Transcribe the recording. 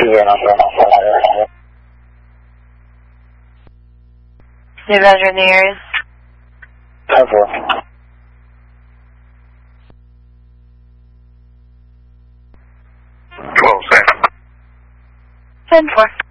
New Measure in the area. 10-4. 12, same. 10-4.